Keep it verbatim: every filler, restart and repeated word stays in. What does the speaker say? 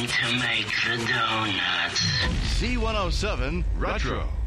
to make the donuts. C one oh seven Retro.